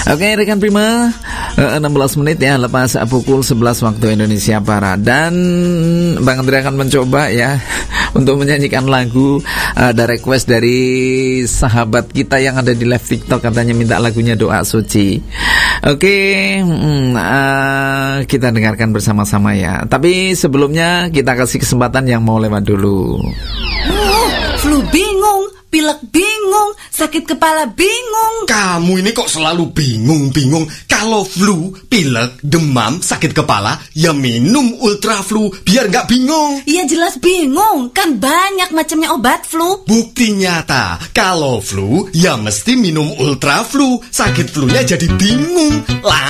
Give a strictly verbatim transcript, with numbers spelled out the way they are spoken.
Oke rekan Prima, enam belas menit ya lepas pukul sebelas waktu Indonesia Barat. Dan Bang Andre akan mencoba ya untuk menyanyikan lagu. Ada request dari sahabat kita yang ada di live TikTok, katanya minta lagunya Doa Suci. Oke, hmm, uh, kita dengarkan bersama-sama ya. Tapi sebelumnya kita kasih kesempatan yang mau lewat dulu. Oh, flu bingung, pilek bingung, sakit kepala bingung. Kamu ini kok selalu bingung-bingung. Kalau flu, pilek, demam, sakit kepala, ya minum Ultra Flu biar nggak bingung. Ya jelas bingung, kan banyak macamnya obat flu. Bukti nyata, kalau flu, ya mesti minum Ultra Flu. Sakit flunya jadi bingung. Lah